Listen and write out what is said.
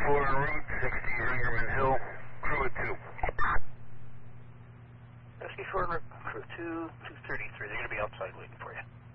64 en route, 60 Ringerman Hill, crew at 2. 64 crew 2, 233. They're going to be outside waiting for you.